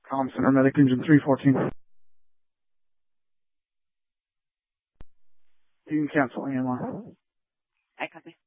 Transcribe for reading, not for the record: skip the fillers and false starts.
Comm Center, Medic Engine 314. You can cancel AMR. I copy.